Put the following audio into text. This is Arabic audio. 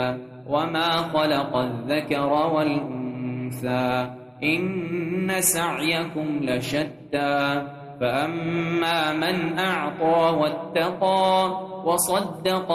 وما خلق الذكر والأنثى إن سعيكم لشتى فأما من أعطى واتقى وصدق